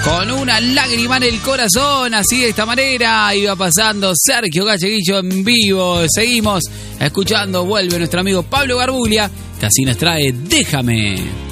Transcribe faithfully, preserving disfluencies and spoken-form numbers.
Con una lágrima en el corazón, así de esta manera iba pasando Sergio Galleguillo en vivo. Seguimos escuchando, vuelve nuestro amigo Pablo Garbulia, que así nos trae Déjame.